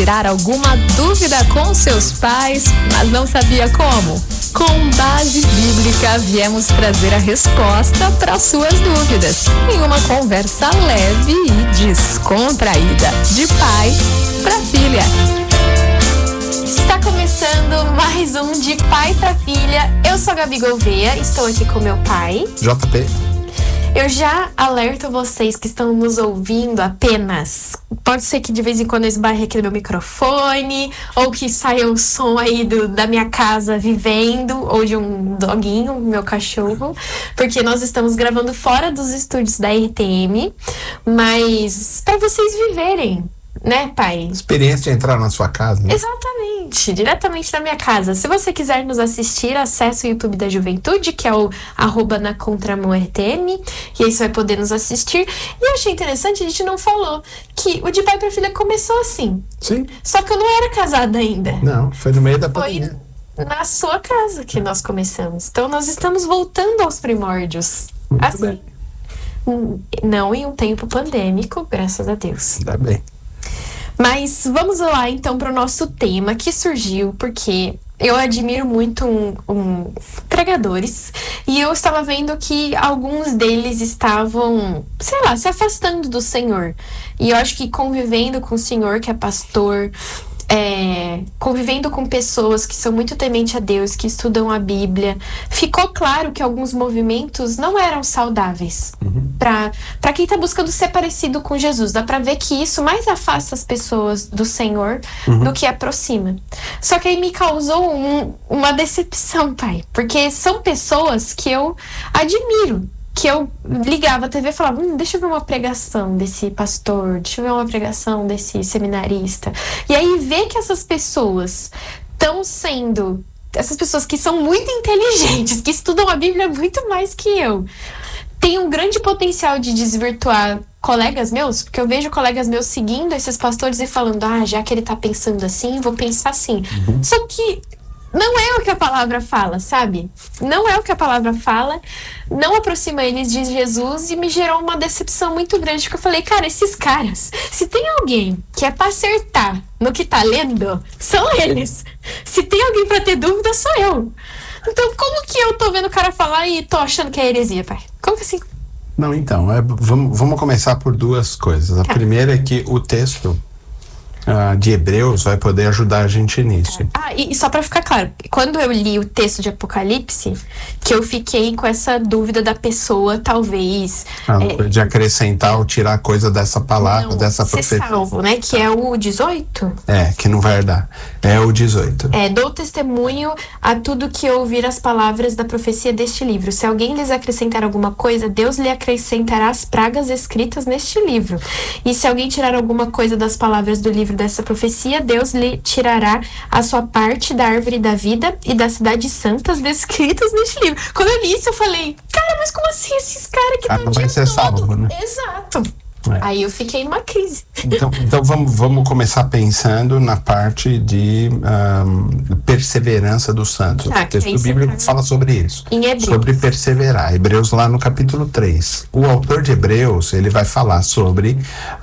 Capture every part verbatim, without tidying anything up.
tirar alguma dúvida com seus pais, mas não sabia como? Com base bíblica, viemos trazer a resposta para suas dúvidas, em uma conversa leve e descontraída, de pai para filha. Está começando mais um De Pai para Filha. Eu sou a Gabi Gouveia, estou aqui com meu pai, J P. Eu já alerto vocês que estão nos ouvindo apenas. Pode ser que de vez em quando eu esbarre aqui no meu microfone, ou que saia o som aí do, da minha casa vivendo, ou de um doguinho, meu cachorro, porque nós estamos gravando fora dos estúdios da R T M, mas para vocês viverem, né, pai? Experiência de entrar na sua casa, né? Exatamente, diretamente na minha casa. Se você quiser nos assistir, acesse o YouTube da Juventude, que é o arroba na contramão R T M, e aí você vai poder nos assistir. E eu achei interessante, a gente não falou que o De Pai para Filha começou assim. Sim. Só que eu não era casada ainda. Não, foi no meio da Foi pandemia. na sua casa que nós começamos. Então nós estamos voltando aos primórdios. Muito assim. bem. Não em um tempo pandêmico, graças a Deus. Ainda bem. Mas vamos lá então para o nosso tema que surgiu porque eu admiro muito um, um, pregadores e eu estava vendo que alguns deles estavam, sei lá, se afastando do Senhor. E eu acho que convivendo com o Senhor, que é pastor, é, convivendo com pessoas que são muito tementes a Deus, que estudam a Bíblia, ficou claro que alguns movimentos não eram saudáveis. Uhum. Para quem está buscando ser parecido com Jesus. Dá para ver que isso mais afasta as pessoas do Senhor, uhum, do que aproxima. Só que aí me causou um, uma decepção, pai. Porque são pessoas que eu admiro. Que eu ligava a T V e falava, hum, deixa eu ver uma pregação desse pastor, deixa eu ver uma pregação desse seminarista. E aí ver que essas pessoas estão sendo, essas pessoas que são muito inteligentes, que estudam a Bíblia muito mais que eu, tem um grande potencial de desvirtuar colegas meus, porque eu vejo colegas meus seguindo esses pastores e falando, ah, já que ele tá pensando assim, vou pensar assim. Uhum. Só que não é o que a palavra fala, sabe? Não é o que a palavra fala, não aproxima eles de Jesus e me gerou uma decepção muito grande, porque eu falei, cara, esses caras, se tem alguém que é pra acertar no que tá lendo, são eles. Se tem alguém pra ter dúvida, sou eu. Então, como que eu tô vendo o cara falar e tô achando que é heresia, pai? Como que assim? Não, então, é, vamos, vamos começar por duas coisas. A tá. primeira é que o texto Uh, de Hebreus vai poder ajudar a gente nisso. Ah, e, e só pra ficar claro, quando eu li o texto de Apocalipse, que eu fiquei com essa dúvida da pessoa, talvez... Ah, é, de acrescentar ou tirar coisa dessa palavra, não, dessa ser profecia. salvo, né? Que é o dezoito? É, que não vai herdar. É o dezoito. É, dou testemunho a tudo que ouvir as palavras da profecia deste livro. Se alguém lhes acrescentar alguma coisa, Deus lhe acrescentará as pragas escritas neste livro. E se alguém tirar alguma coisa das palavras do livro dessa profecia, Deus lhe tirará a sua parte da árvore da vida e das cidades santas descritas neste livro. Quando eu li isso, eu falei, cara, mas como assim esses caras que ah, estão não vai ser salvo, né? Exato. É. Aí eu fiquei numa crise. Então, então vamos, vamos começar pensando na parte de um, perseverança dos santos. Ah, o texto é bíblico fala sobre isso. Em Hebreus. Sobre perseverar. Hebreus lá no capítulo três. O autor de Hebreus, ele vai falar sobre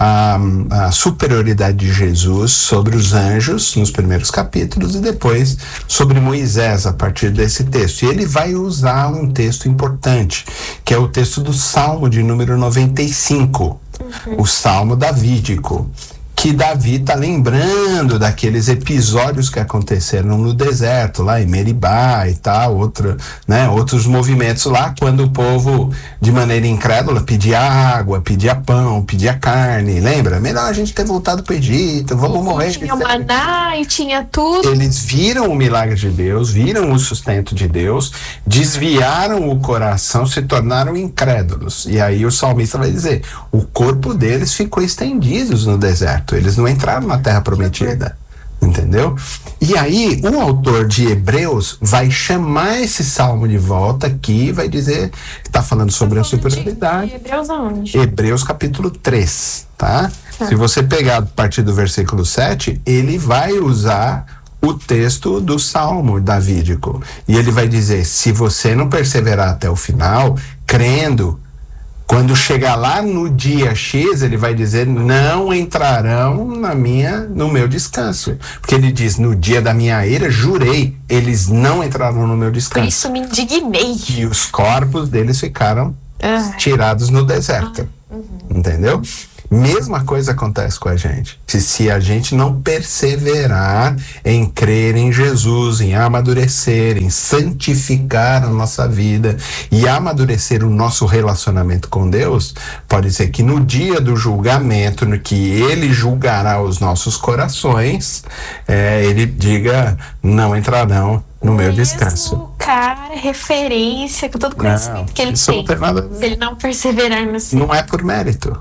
um, a superioridade de Jesus sobre os anjos nos primeiros capítulos e depois sobre Moisés a partir desse texto. E ele vai usar um texto importante, que é o texto do Salmo de número noventa e cinco. Uhum. O Salmo Davídico, que Davi está lembrando daqueles episódios que aconteceram no deserto, lá em Meribá e tal, outro, né, outros movimentos lá, quando o povo, de maneira incrédula, pedia água, pedia pão, pedia carne, lembra? Melhor a gente ter voltado para o Egito, vamos morrer. Tinha maná e tinha tudo. Eles viram o milagre de Deus, viram o sustento de Deus, desviaram o coração, se tornaram incrédulos. E aí o salmista vai dizer, o corpo deles ficou estendido no deserto. Eles não entraram na terra prometida, entendeu? E aí o autor de Hebreus vai chamar esse salmo de volta aqui e vai dizer que está falando sobre tá a superioridade. Hebreus aonde? Hebreus capítulo três, tá? tá? Se você pegar a partir do versículo sete, ele vai usar o texto do salmo davídico. E ele vai dizer, se você não perseverar até o final, crendo, Quando chegar lá no dia X, ele vai dizer, não entrarão na minha, no meu descanso. Porque ele diz, no dia da minha ira, jurei, eles não entrarão no meu descanso. Por isso me indignei. E os corpos deles ficaram Ah. tirados no deserto. Ah, uhum. Entendeu? Mesma coisa acontece com a gente. Se, se a gente não perseverar em crer em Jesus, em amadurecer, em santificar a nossa vida e amadurecer o nosso relacionamento com Deus, pode ser que no dia do julgamento, no que Ele julgará os nossos corações, é, Ele diga, não entrarão no meu descanso. Mesmo cara, referência, com todo o conhecimento Não, que ele isso tem. não tem nada a ver. Se ele não perseverar no seu. Não é por mérito.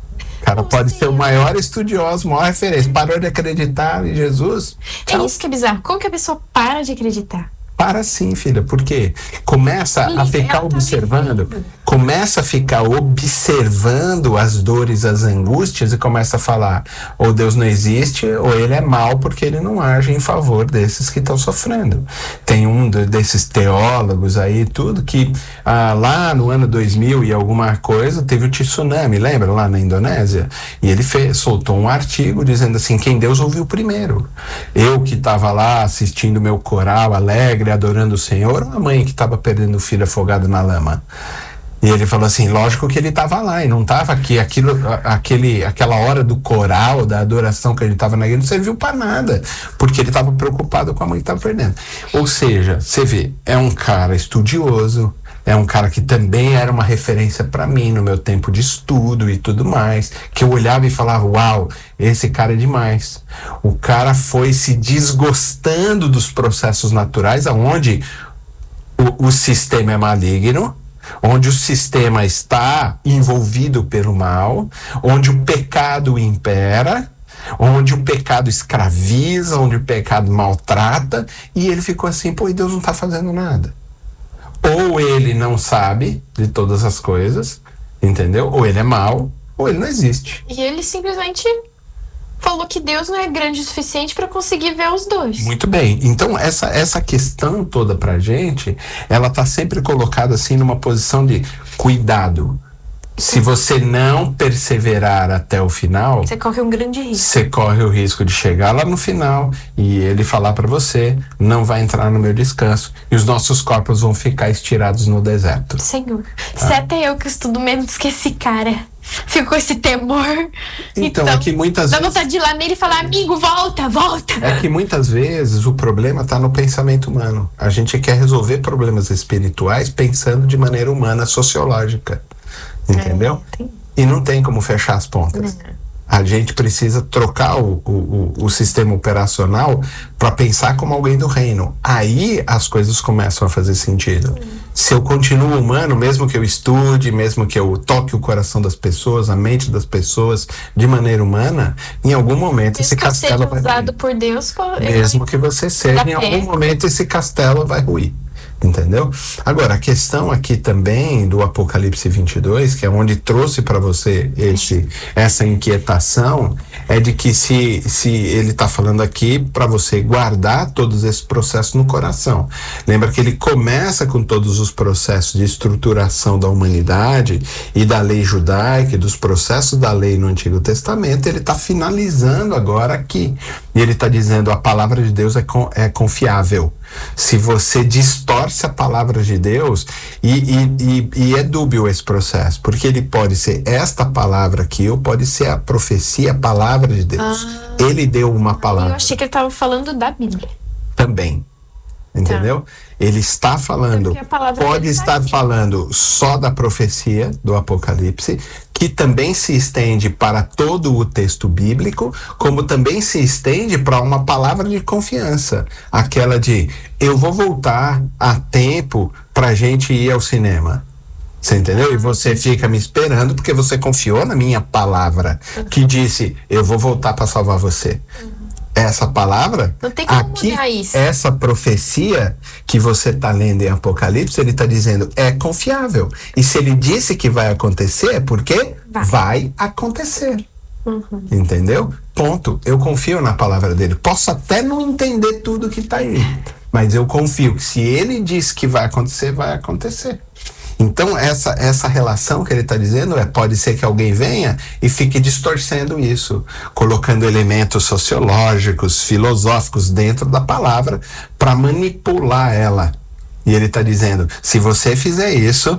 O cara Como pode assim? ser o maior estudioso, maior referência. Parou de acreditar em Jesus? É isso que é bizarro. Como que a pessoa para de acreditar? Para sim, filha, porque começa a Ih, ficar ela tá observando, vivendo. começa a ficar observando as dores, as angústias e começa a falar, ou Deus não existe, ou ele é mau porque ele não age em favor desses que estão sofrendo. Tem um de- desses teólogos aí, tudo, que ah, lá no ano dois mil e alguma coisa, teve o tsunami, lembra? Lá na Indonésia. E ele fez, soltou um artigo dizendo assim, quem Deus ouviu primeiro. Eu que estava lá assistindo meu coral alegre, adorando o Senhor, ou a mãe que estava perdendo o filho afogado na lama? E ele falou assim, lógico que ele estava lá e não estava aqui, aquilo, a- aquele, aquela hora do coral, da adoração que ele estava na igreja, não serviu para nada, porque ele estava preocupado com a mãe que estava perdendo. Ou seja, você vê, é um cara estudioso, é um cara que também era uma referência para mim no meu tempo de estudo e tudo mais, que eu olhava e falava, uau, esse cara é demais. O cara foi se desgostando dos processos naturais, aonde o, o sistema é maligno, onde o sistema está envolvido pelo mal, onde o pecado impera, onde o pecado escraviza, onde o pecado maltrata, e ele ficou assim, pô, e Deus não está fazendo nada. Ou ele não sabe de todas as coisas, entendeu? Ou ele é mau, ou ele não existe. E ele simplesmente falou que Deus não é grande o suficiente para conseguir ver os dois. Muito bem. Então, essa, essa questão toda pra gente, ela tá sempre colocada assim numa posição de cuidado. Se você não perseverar até o final, Você corre um grande risco. você corre o risco de chegar lá no final e ele falar pra você, não vai entrar no meu descanso e os nossos corpos vão ficar estirados no deserto. Senhor, se até eu que estudo menos que esse cara fico com esse temor. Então, é que muitas dá vezes- vontade de ir lá nele e falar, amigo, volta, volta. É que muitas vezes o problema está no pensamento humano. A gente quer resolver problemas espirituais pensando de maneira humana, sociológica. Entendeu? É, tem- E não tem como fechar as pontas. A gente precisa trocar o, o, o, o sistema operacional para pensar como alguém do reino. Aí as coisas começam a fazer sentido. Se eu continuo humano, mesmo que eu estude, mesmo que eu toque o coração das pessoas, a mente das pessoas de maneira humana, em algum momento esse Mesmo que eu seja castelo vai usado ruir. por Deus, pô, eu- Mesmo que você seja, Dá em algum pé. momento esse castelo vai ruir. Entendeu? Agora, a questão aqui também do Apocalipse vinte e dois, que é onde trouxe para você esse, essa inquietação, é de que se, se ele está falando aqui para você guardar todos esses processos no coração. Lembra que ele começa com todos os processos de estruturação da humanidade e da lei judaica, e dos processos da lei no Antigo Testamento, ele está finalizando agora aqui. E ele está dizendo, a palavra de Deus é, con- é confiável. Se você distorce a palavra de Deus, e, e, e, e é dúbio esse processo, porque ele pode ser esta palavra aqui, ou pode ser a profecia, a palavra de Deus. Ele deu uma eu palavra achei que ele tava falando da Bíblia. também. Entendeu? Ele está falando, Porque a palavra pode dele tá estar aqui. falando só da profecia do Apocalipse, que também se estende para todo o texto bíblico, como também se estende para uma palavra de confiança, aquela de eu vou voltar a tempo para a gente ir ao cinema. Você entendeu? E você fica me esperando porque você confiou na minha palavra, que disse eu vou voltar para salvar você. Essa palavra, Não tem como aqui, mudar isso. essa profecia que você está lendo em Apocalipse, ele está dizendo, é confiável. E se ele disse que vai acontecer, é porque Vai. vai acontecer. Entendeu? Ponto. Eu confio na palavra dele. Posso até não entender tudo que está aí, mas eu confio que se ele disse que vai acontecer, vai acontecer. Então, essa, essa relação que ele está dizendo é, pode ser que alguém venha e fique distorcendo isso, colocando elementos sociológicos, filosóficos dentro da palavra para manipular ela. E ele está dizendo, se você fizer isso,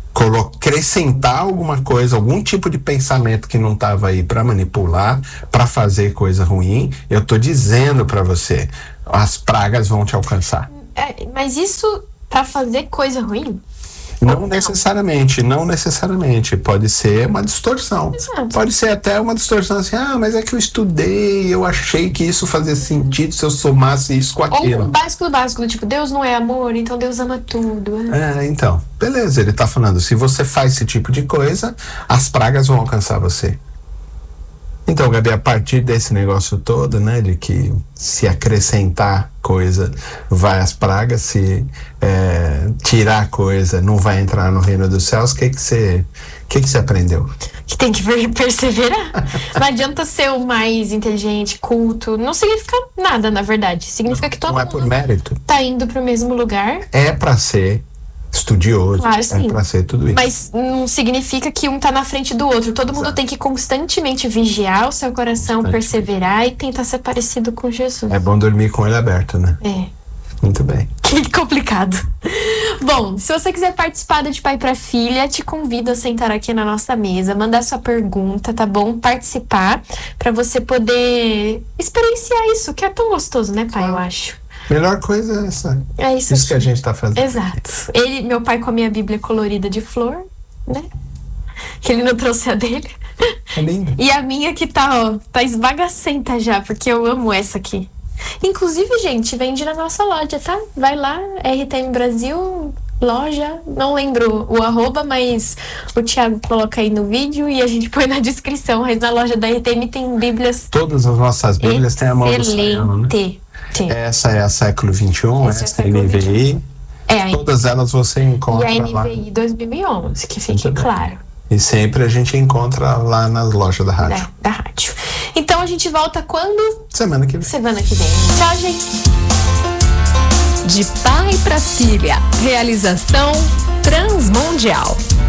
acrescentar alguma coisa, algum tipo de pensamento que não estava aí para manipular, para fazer coisa ruim, eu estou dizendo para você, as pragas vão te alcançar. É, mas isso para fazer coisa ruim? Não necessariamente, não necessariamente. Pode ser uma distorção. Exato. Pode ser até uma distorção assim, ah, mas é que eu estudei, eu achei que isso fazia sentido se eu somasse isso com aquilo. Ou o básico do básico, tipo, Deus não é amor, então Deus ama tudo. É, então, beleza, ele tá falando, se você faz esse tipo de coisa, as pragas vão alcançar você. Então, Gabi, a partir desse negócio todo, né, de que se acrescentar coisa vai às pragas, se é, tirar coisa não vai entrar no reino dos céus, o que que você que que você aprendeu? Que tem que perseverar. Não adianta ser o mais inteligente, culto, não significa nada, na verdade. Significa que todo não é mundo por mérito. tá indo pro mesmo lugar. É pra ser estudioso, Claro, é sim. pra ser tudo isso. Mas não significa que um tá na frente do outro. Todo mundo Exato. tem que constantemente vigiar o seu coração, perseverar e tentar ser parecido com Jesus. É bom dormir com o olho aberto, né? É. Muito bem. Que complicado. Bom, se você quiser participar do De Pai pra Filha, te convido a sentar aqui na nossa mesa, mandar sua pergunta, tá bom? Participar, pra você poder experienciar isso, que é tão gostoso, né, pai? Eu acho. Melhor coisa é essa. É isso. Isso que a gente tá fazendo. Exato. Ele, meu pai com a minha Bíblia colorida de flor, né? Que ele não trouxe a dele. É lindo. E a minha que tá, ó, tá esbagacenta já, porque eu amo essa aqui. Inclusive, gente, vende na nossa loja, tá? Vai lá, R T M Brasil, loja, não lembro o arroba, mas o Thiago coloca aí no vídeo e a gente põe na descrição. Mas na loja da R T M tem bíblias Todas as nossas Bíblias têm a mão do Sayão, né? excelente. Essa é a século vinte e um, Essa é essa é a século N V I. É, a Todas elas você E encontra a lá. N V I dois mil e onze, que fique Muito bem. claro. E sempre a gente encontra lá nas lojas da rádio. Da, da rádio. Então a gente volta quando? Semana que vem. Semana que vem. Tchau, gente. De Pai pra Filha. Realização Transmundial.